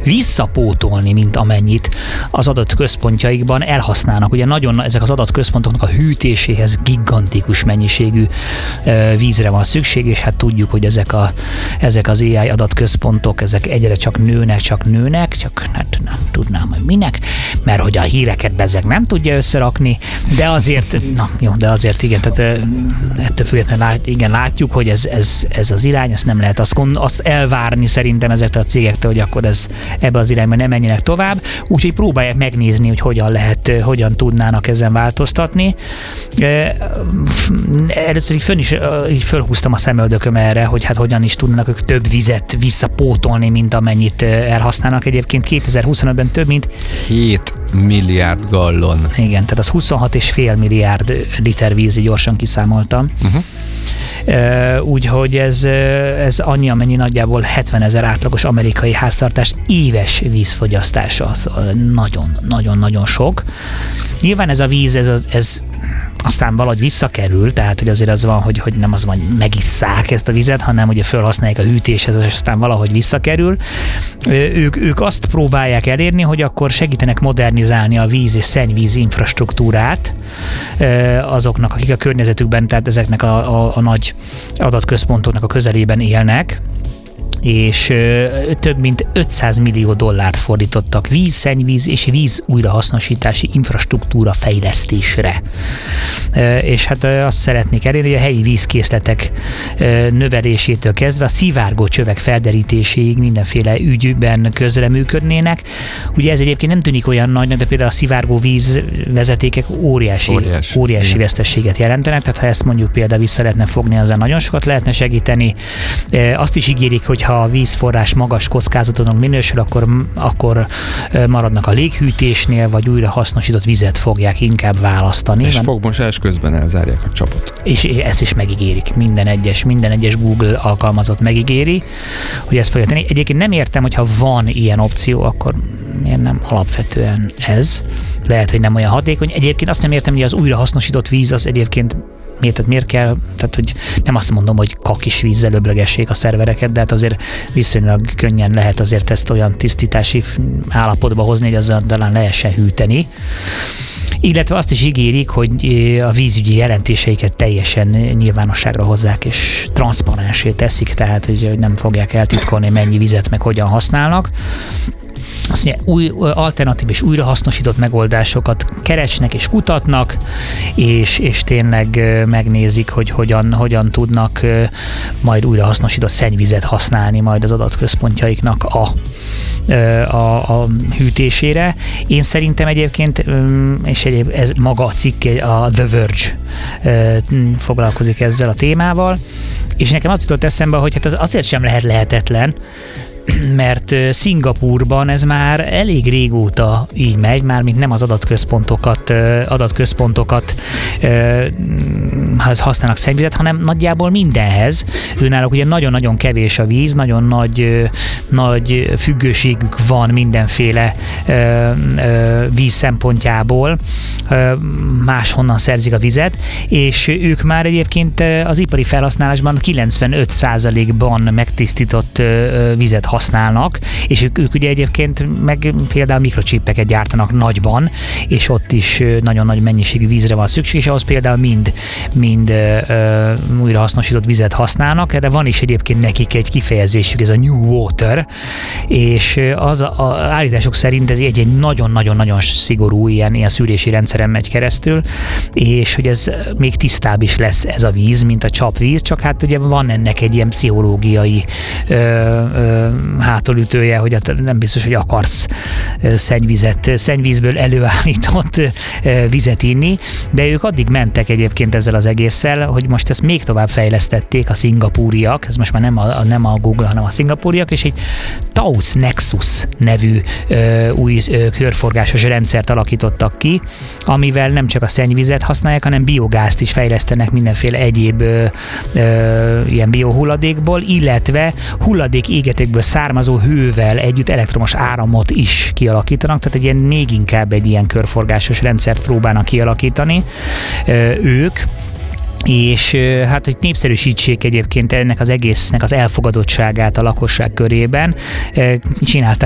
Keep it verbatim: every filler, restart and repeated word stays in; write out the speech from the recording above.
visszapótolni, mint amennyit az adatközpontjaikban elhasználnak. Ugye nagyon ezek az adatközpontoknak a hűtéséhez gigantikus mennyiségű vízre van szükség, és hát tudjuk, hogy ezek, a, ezek az á i adatközpontok, ezek egyre csak nőnek, csak nőnek, csak hát nem tudnám, hogy minek, mert hogy a híreket bezeg nem tudja összerakni, de azért, na jó, de azért igen, tehát ettől függetlenül lát, igen, látjuk, hogy ez, ez, ez az irány, ezt nem lehet azt, azt elvárni szerintem ezektől a cégektől, hogy akkor ez ebbe az irányba nem menjenek tovább, úgyhogy próbálják megnézni, hogy hogyan lehet, hogyan tudnának ezen változtatni. Először így, fönn is, így fölhúztam a szemöldököm erre, hogy hát hogyan is tudnának ők több vizet visszapótolni, mint amennyit elhasználnak. Egyébként kétezer-huszonötben több mint hét milliárd gallon. Igen, tehát az huszonhat és fél milliárd liter víz, gyorsan kiszámoltam. Uh-huh. Uh, úgyhogy ez, ez annyi, amennyi nagyjából hetvenezer átlagos amerikai háztartás éves vízfogyasztása. Szóval nagyon-nagyon-nagyon sok. Nyilván ez a víz, ez, ez aztán valahogy visszakerül, tehát hogy azért az van, hogy, hogy nem az van, hogy megisszák ezt a vizet, hanem ugye felhasználják a hűtéshez, és aztán valahogy visszakerül. Ők, ők azt próbálják elérni, hogy akkor segítenek modernizálni a víz és szennyvíz infrastruktúrát azoknak, akik a környezetükben, tehát ezeknek a, a, a nagy adatközpontoknak a közelében élnek, és ö, több mint ötszáz millió dollárt fordítottak víz, szennyvíz és víz újrahasznosítási infrastruktúra fejlesztésre. Ö, és hát ö, azt szeretnék elérni, hogy a helyi vízkészletek ö, növelésétől kezdve a szivárgó csövek felderítéséig mindenféle ügyben közreműködnének. Ugye ez egyébként nem tűnik olyan nagynak, de például a szivárgó vízvezetékek óriási, óriási, óriási veszteséget jelentenek, tehát ha ezt mondjuk például vissza lehetne fogni, azzal nagyon sokat lehetne segíteni. Ö, azt is ígérik, hogy ha a vízforrás magas kockázatodnak minősül, akkor, akkor maradnak a léghűtésnél, vagy újra hasznosított vizet fogják inkább választani. És fogmosás közben elzárják a csapot. És ezt is megígérik. Minden egyes, minden egyes Google alkalmazott megígéri, hogy ezt fogja tenni. Egyébként nem értem, hogyha van ilyen opció, akkor miért nem alapvetően ez? Lehet, hogy nem olyan hatékony. Egyébként azt nem értem, hogy az újrahasznosított víz az egyébként miért, tehát miért kell, tehát hogy nem azt mondom, hogy kakis vízzel öblögessék a szervereket, de hát azért viszonylag könnyen lehet azért ezt olyan tisztítási állapotba hozni, hogy azzal talán lehessen hűteni. Illetve azt is ígérik, hogy a vízügyi jelentéseiket teljesen nyilvánosságra hozzák és transzparensé teszik, tehát hogy nem fogják eltitkolni, mennyi vizet meg hogyan használnak. Azt mondja, új, alternatív és újrahasznosított megoldásokat keresnek és kutatnak, és, és tényleg megnézik, hogy hogyan, hogyan tudnak majd újrahasznosított szennyvizet használni majd az adatközpontjaiknak a, a, a hűtésére. Én szerintem egyébként, és egyéb, ez maga a cikk, a The Verge foglalkozik ezzel a témával, és nekem az jutott eszembe, hogy hát az azért sem lehet lehetetlen, mert Szingapúrban ez már elég régóta így megy, már mint nem az adatközpontokat, adatközpontokat használnak szennyvizet, hanem nagyjából mindenhez. Őnáluk ugye nagyon-nagyon kevés a víz, nagyon nagy, nagy függőségük van mindenféle víz szempontjából, máshonnan szerzik a vizet, és ők már egyébként az ipari felhasználásban kilencvenöt százalékban megtisztított vizet használnak, és ők, ők ugye egyébként meg például mikrocsippeket gyártanak nagyban, és ott is nagyon nagy mennyiségű vízre van szükség, és ahhoz például mind, mind ö, újrahasznosított vizet használnak. Erre van is egyébként nekik egy kifejezésük, ez a New Water, és az a, a állítások szerint ez egy, egy nagyon-nagyon-nagyon szigorú ilyen, ilyen szűrési rendszeren megy keresztül, és hogy ez még tisztább is lesz ez a víz, mint a csapvíz, csak hát ugye van ennek egy ilyen pszichológiai ö, ö, hátulütője, hogy nem biztos, hogy akarsz szennyvizet, szennyvízből előállított vizet inni, de ők addig mentek egyébként ezzel az egésszel, hogy most ezt még tovább fejlesztették a szingapúriak, ez most már nem a, nem a Google, hanem a szingapúriak, és egy Taos Nexus nevű ö, új ö, körforgásos rendszert alakítottak ki, amivel nem csak a szennyvizet használják, hanem biogázt is fejlesztenek mindenféle egyéb ö, ö, ilyen biohulladékból, illetve hulladék égetékből származó hővel együtt elektromos áramot is kialakítanak, tehát egy ilyen, még inkább egy ilyen körforgásos rendszert próbálnak kialakítani ö, ők, és hát, hogy népszerűsítsék egyébként ennek az egésznek az elfogadottságát a lakosság körében, csináltak